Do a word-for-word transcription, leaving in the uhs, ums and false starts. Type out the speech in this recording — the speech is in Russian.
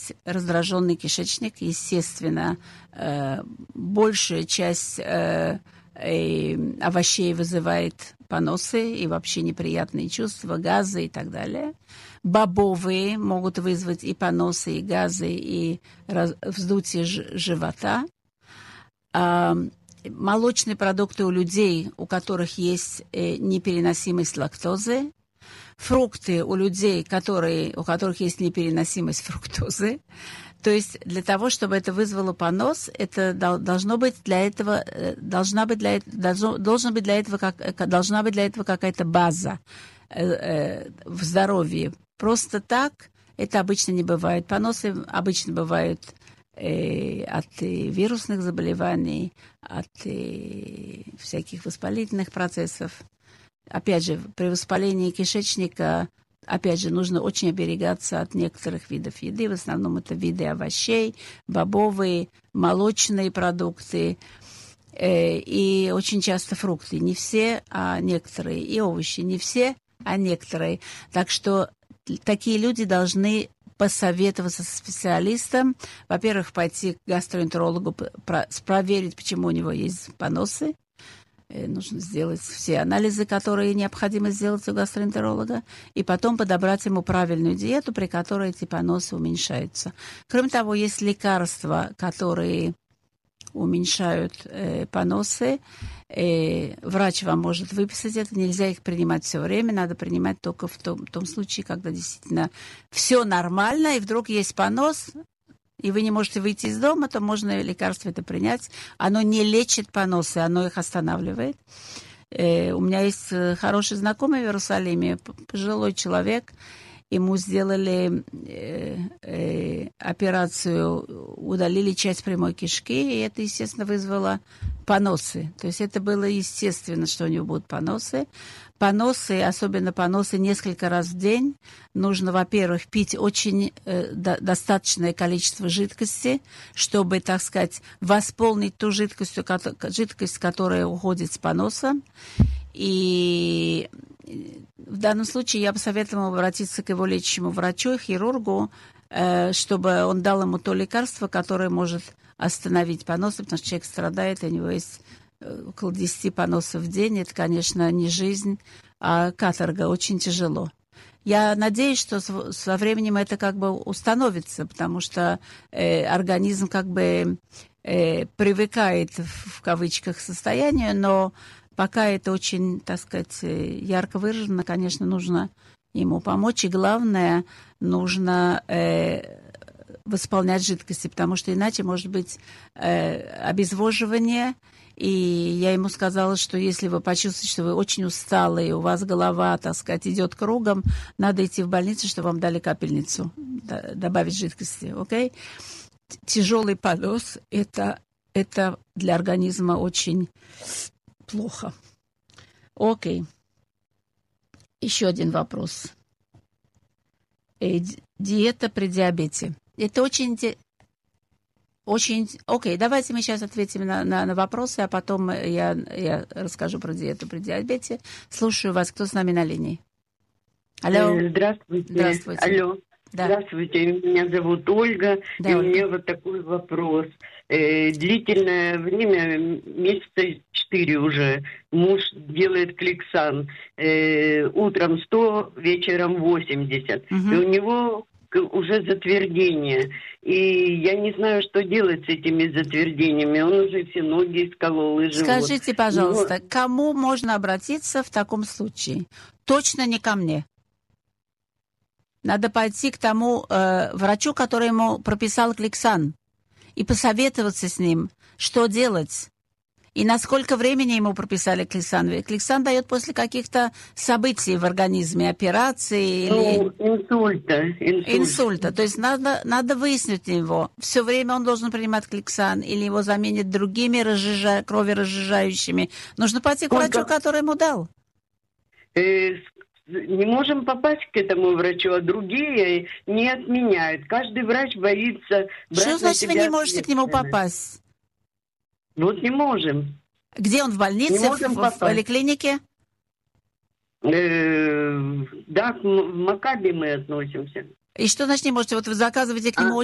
есть раздраженный кишечник, естественно, э, большая часть э, э, овощей вызывает поносы и вообще неприятные чувства, газы и так далее. Бобовые могут вызвать и поносы, и газы, и раз, вздутие ж, живота. А, молочные продукты у людей, у которых есть э, непереносимость лактозы. Фрукты у людей, которые, у которых есть непереносимость фруктозы. То есть для того, чтобы это вызвало понос, это должно быть для этого, должна быть для, должно, должен быть для этого как, должна быть для этого какая-то база э, э, в здоровье. Просто так это обычно не бывает. Поносы обычно бывают э, от э, вирусных заболеваний, от э, всяких воспалительных процессов. Опять же, при воспалении кишечника, опять же, нужно очень оберегаться от некоторых видов еды. В основном это виды овощей, бобовые, молочные продукты э, и очень часто фрукты. Не все, а некоторые. И овощи. Не все, а некоторые. Так что такие люди должны посоветоваться со специалистом. Во-первых, пойти к гастроэнтерологу, проверить, почему у него есть поносы. Нужно сделать все анализы, которые необходимо сделать у гастроэнтеролога, и потом подобрать ему правильную диету, при которой эти поносы уменьшаются. Кроме того, есть лекарства, которые уменьшают э, поносы. Э, врач вам может выписать это. Нельзя их принимать все время. Надо принимать только в том, в том случае, когда действительно все нормально, и вдруг есть понос, и вы не можете выйти из дома, то можно лекарство это принять. Оно не лечит поносы, оно их останавливает. Э, у меня есть хороший знакомый в Иерусалиме, пожилой человек. Ему сделали э, э, операцию, удалили часть прямой кишки, и это, естественно, вызвало поносы. То есть это было естественно, что у него будут поносы. Поносы, особенно поносы несколько раз в день, нужно, во-первых, пить очень э, до, достаточное количество жидкости, чтобы, так сказать, восполнить ту жидкость, жидкость, которая уходит с поносом. И в данном случае я бы советовала обратиться к его лечащему врачу, хирургу, э, чтобы он дал ему то лекарство, которое может остановить поносы, потому что человек страдает, у него есть около десяти поносов в день. Это, конечно, не жизнь, а каторга. Очень тяжело. Я надеюсь, что со временем это как бы установится, потому что э, организм как бы э, привыкает, в, в кавычках, к состоянию, но пока это очень, так сказать, ярко выражено, конечно, нужно ему помочь. И главное, нужно э, восполнять жидкости, потому что иначе может быть э, обезвоживание. И я ему сказала, что если вы почувствуете, что вы очень усталые, у вас голова, так сказать, идет кругом, надо идти в больницу, чтобы вам дали капельницу, добавить жидкости, окей? Тяжелый понос – это, это для организма очень плохо. Окей. Еще один вопрос. Э, диета при диабете. Это очень интересно. Очень... Окей, давайте мы сейчас ответим на, на, на вопросы, а потом я, я расскажу про диету при диабете. Слушаю вас. Кто с нами на линии? Алло. Здравствуйте. Здравствуйте. Алло. Да. Здравствуйте. Меня зовут Ольга. Да, и Ольга. У меня вот такой вопрос. Э, длительное время, месяца четыре уже, муж делает кликсан. Э, утром сто, вечером восемьдесят. Угу. И у него уже затвердение. И я не знаю, что делать с этими затвердениями. Он уже все ноги исколол и живот. Скажите, пожалуйста, Но... к кому можно обратиться в таком случае? Точно не ко мне. Надо пойти к тому э, врачу, который ему прописал кликсан, и посоветоваться с ним, что делать. И на сколько времени ему прописали кликсан? Кликсан дает после каких-то событий в организме, операции ну, или... инсульта. Инсульта. Инсульта. То есть надо, надо выяснить его. Все время он должен принимать кликсан, или его заменят другими разжижа... кроверазжижающими. Нужно пойти к врачу, Сколько... который ему дал. Э, не можем попасть к этому врачу, а другие не отменяют. Каждый врач боится... Что значит вы не можете к нему попасть? Вот не можем. Где он, в больнице, в, в поликлинике? Э, да, в Макаби мы относимся. И что значит не можете? Вот вы заказываете к нему а?